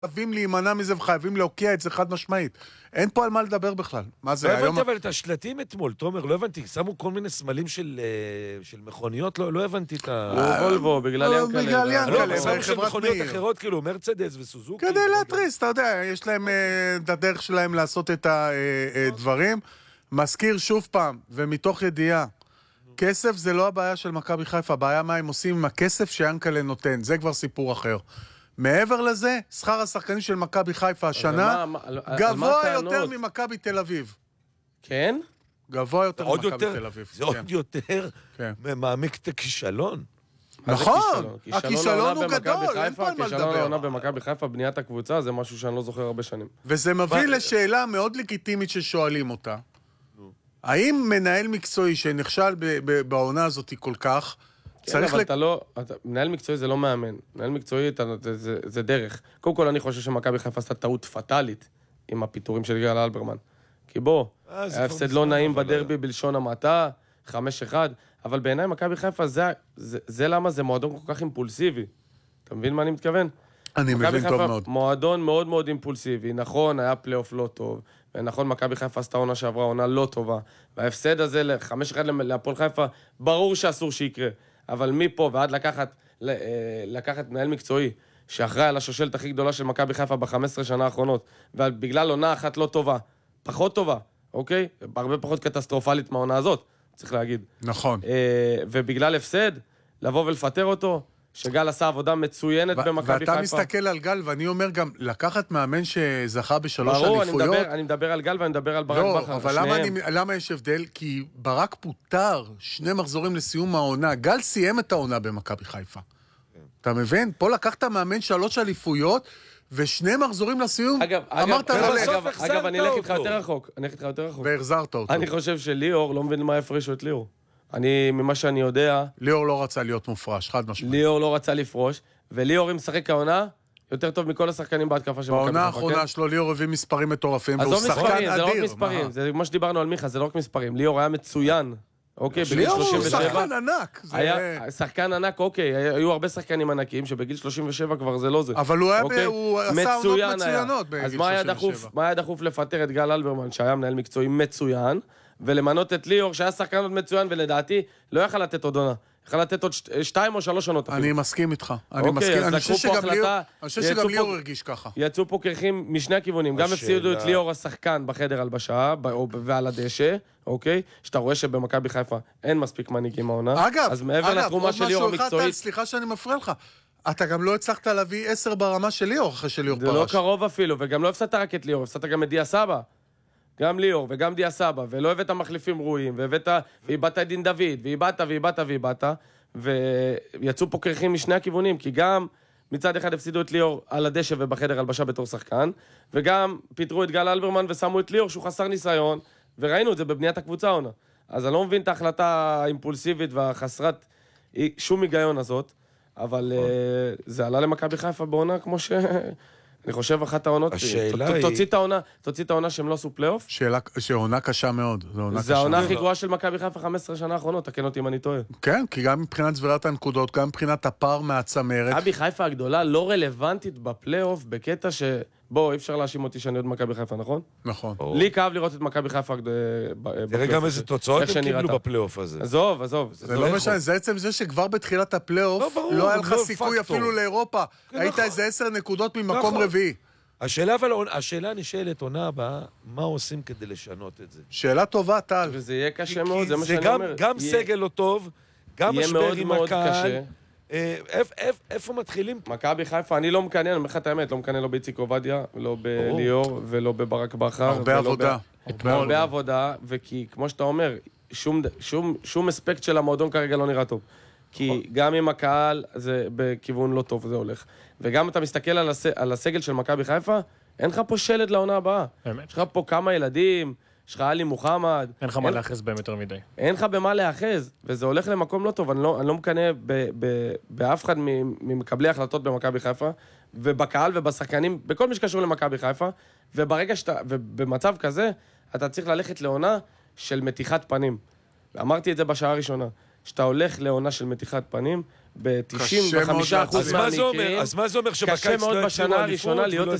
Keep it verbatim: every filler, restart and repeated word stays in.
חייבים להימנע מזה וחייבים להוקיע את זה חד משמעית. אין פה על מה לדבר בכלל. מה זה לא היום? הבנתי אבל את השלטים אתמול, תומר, לא הבנתי, שמו כל מיני סמלים של מכוניות, לא הבנתי את ה... וולבו, בגלל ינקלה. בגלל ינקלה, שמו של מכוניות אחרות, כאילו, מרצדס וסוזוקי. כדי להטריס, אתה יודע, יש להם את הדרך שלהם לעשות את הדברים. מזכיר שוב פעם, ומתוך ידיעה, כסף זה לא הבעיה של מכבי חיפה, הבעיה מה הם עושים עם הכסף שיאנקלה נותן, זה כבר סיפור אחר. מעבר לזה, שכר השחקנים של מכבי חיפה השנה גבוה יותר ממכבי תל אביב. כן? גבוה יותר ממכבי תל אביב. זה עוד יותר מעמיק את הכישלון. נכון, הכישלון הוא גדול, אין פה על מה כישלון העונה לדבר. במכבי חיפה, בניית הקבוצה, זה משהו שאני לא זוכר הרבה שנים. וזה מביא לשאלה מאוד לגיטימית ששואלים אותה. האם מנהל מקצועי שנכשל בעונה הזאת כל כך, כן, אבל אתה לא, מנהל מקצועי זה לא מאמן. מנהל מקצועי זה דרך. קודם כל אני חושב שמכבי חיפה עשתה טעות פטאלית עם הפיטורים של גל אלברמן. כי בוא, ההפסד לא נעים בדרבי בלשון המעטה, חמש אחד, אבל בעיניי מכבי חיפה זה למה זה מועדון כל כך אימפולסיבי. אתה מבין מה אני מתכוון? אני מבין טוב מאוד. מועדון מאוד מאוד אימפולסיבי. נכון, היה פלייאוף לא טוב, ונכון, מכבי חיפה עשתה עונה שעברה עונה לא טובה, וההפסד הזה ל-חמש אחד להפועל חיפה, ברור שאסור שיקרה. אבל מפה ועד לקחת, לקחת מנהל מקצועי, שאחראי על השושלת הכי גדולה של מכבי חיפה ב-חמש עשרה שנה האחרונות, ובגלל עונה אחת לא טובה, פחות טובה, אוקיי? הרבה פחות קטסטרופלית מהעונה הזאת, צריך להגיד. נכון. ובגלל הפסד, לבוא ולפטר אותו, שגל עשה עבודה מצוינת במכבי חיפה. ואתה מסתכל על גל, ואני אומר גם, לקחת מאמן שזכה בשלוש ברור, אליפויות. ברור, אני מדבר על גל ואני מדבר על ברק לא, בכר. אבל למה, אני, למה יש הבדל? כי ברק פוטר שני מחזורים לסיום העונה. גל סיים את העונה במכבי חיפה. אתה מבין? פה לקחת מאמן שלוש אליפויות, ושני מחזורים לסיום, אגב, אמרת אגב, לו... אגב, אגב, אני אלך איתך יותר רחוק. אני אלך איתך יותר רחוק. והחזרת אותו. אני חושב שליאור לא מבין מה הפרישו את ליאור. אני, ממה שאני יודע... ליאור לא רצה להיות מופרש, חד משמעית. ליאור לא רצה לפרוש, וליאור אם משחק העונה, יותר טוב מכל השחקנים בהתקפה של מכבי חיפה. בעונה האחרונה שלו ליאור הביא מספרים מטורפים, והוא שחקן אדיר. זה לא רק מספרים, זה כמו שדיברנו על מיכה, זה לא רק מספרים. ליאור היה מצוין, אוקיי, בגיל ליאור שלושים הוא ושבע. שחקן ענק. היה שחקן ענק, אוקיי, היו הרבה שחקנים ענקיים, שבגיל שלושים ושבע כבר זה לא זה. אבל הוא עשה עונות מצוינות בגיל אז שלושים ושבע. מה היה דחוף לפטר את גל אלברמן, שהיה מנהל מקצועי מצוין, ולמנות את ליאור, שהיה שחקן עוד מצוין, ולדעתי לא יכל לתת עוד עונה. יכל לתת עוד שתיים או שלוש עונות. אני מסכים איתך. אני מסכים. אני חושב שגם ליאור הרגיש ככה. יצאו פה קרחים משני הכיוונים. גם הפסידו את ליאור השחקן בחדר הלבשה, ועל הדשא, אוקיי? שאתה רואה שבמכבי חיפה אין מספיק מנהיגים העונה. אגב, אז מעבר לתרומה של ליאור המקצועית... סליחה שאני מפריע לך. אתה גם לא הצלחת להביא עשר ברמה של ליאור, אחרי של ליאור פרש. זה לא קרוב אפילו, וגם לא הפסדת רק את ליאור, הפסדת גם את דיה סבא. גם ליאור וגם דיה סבא, ולא הבאת מחליפים ראויים, והבאת, והבאת את דין דוד, והבאת, והבאת, והבאת, ויצאו פה קרחים משני הכיוונים, כי גם מצד אחד הפסידו את ליאור על הדשא ובחדר הלבשה בתור שחקן, וגם פיטרו את גל אלברמן ושמו את ליאור שהוא חסר ניסיון, וראינו את זה בבניית הקבוצה עונה. אז אני לא מבין את ההחלטה האימפולסיבית והחסרת שום היגיון הזאת, אבל זה עלה למכבי חיפה בעונה כמו ש... אני חושב אחת העונות, תוציא את העונה, תוציא את העונה שהם לא עשו פלייאוף. שעונה קשה מאוד. זה העונה הכי גרועה של מכבי חיפה חמש עשרה שנה האחרונות, תקן אותי אם אני טועה. כן, כי גם מבחינת סבירת הנקודות, גם מבחינת הפער מהצמרת. מכבי חיפה הגדולה לא רלוונטית בפלייאוף, בקטע ש... בוא, אי אפשר להאשים אותי שאני עוד מכבי חיפה, נכון? נכון. לי כאב לראות את מכבי חיפה בפלייאוף. תראה גם איזה תוצאות הם קיבלו בפלייאוף הזה. עזוב, עזוב. זה לא משנה, זה עצם זה שכבר בתחילת הפלייאוף לא היה לך סיכוי אפילו לאירופה. היית איזה עשר נקודות ממקום רביעי. השאלה, אבל, השאלה נשאלת, עונה הבאה, מה עושים כדי לשנות את זה? שאלה טובה, טל. וזה יהיה קשה מאוד, זה מה שאני אומר. גם סגל לא טוב, גם משבר עם הקהל. איפה מתחילים? מכבי חיפה, אני לא מקנן, אני אומר לך את האמת, לא מקנן לא באיציק עובדיה, לא בליאור, ולא בברק בכר. הרבה עבודה. הרבה עבודה, וכי, כמו שאתה אומר, שום אספקט של המועדון כרגע לא נראה טוב. כי גם עם הקהל, זה בכיוון לא טוב, זה הולך. וגם אתה מסתכל על, הס... על הסגל של מכבי חיפה, אין לך פה שלד לעונה הבאה. באמת. יש לך פה כמה ילדים, יש לך אלי מוחמד. אין לך אין... מה להאחז בהם יותר מדי. אין לך במה להאחז, וזה הולך למקום לא טוב. אני לא, אני לא מקנה ב... ב... באף אחד ממקבלי החלטות במכבי חיפה, ובקהל ובשחקנים, בכל מי שקשור למכבי חיפה, וברגע שאתה, ובמצב כזה, אתה צריך ללכת לעונה של מתיחת פנים. ואמרתי את זה בשעה הראשונה. שאתה הולך לעונה של מתיחת פנים, ב-תשעים וחמישה אחוז קשה מאוד מהמקרים. אז מה זה אומר? אז מה זה אומר שבקיץ קשה לא מאוד יצאו בשנה אליפות הראשונה להיות ולא